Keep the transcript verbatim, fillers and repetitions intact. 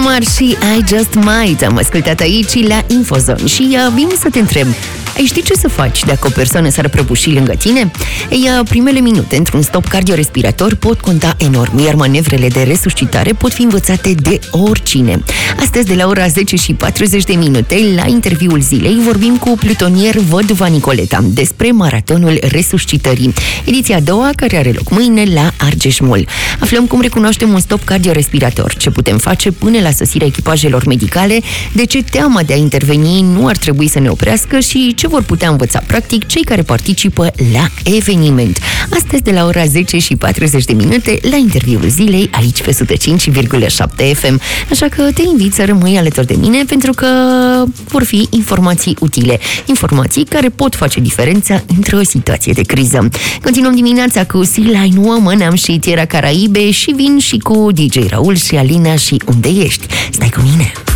Omar și I Just Might am ascultat aici la Infozone și uh, vin să te întreb, ai ști ce să faci dacă o persoană s-ar prăbuși lângă tine? Ei, uh, primele minute într-un stop cardiorespirator pot conta enorm, iar manevrele de resuscitare pot fi învățate de oricine. Astăzi, de la ora zece și patruzeci de minute, la interviul zilei, vorbim cu plutonier Văduva Nicoleta despre maratonul resuscitării, ediția a doua, care are loc mâine la Argeș Mall. Aflăm cum recunoaștem un stop cardiorespirator, ce putem face până la sosirea echipajelor medicale, de ce teama de a interveni nu ar trebui să ne oprească și ce vor putea învăța practic cei care participă la eveniment. Astăzi, de la ora zece și patruzeci de minute, la interviul zilei, aici pe o sută cinci virgulă șapte F M. Așa că te invit să rămâi alături de mine, pentru că vor fi informații utile, informații care pot face diferența într-o situație de criză. Continuăm dimineața cu Sea Line Woman, am și Tierra Caraibe și vin și cu D J Raul și Alina și Unde ești? Stai cu mine!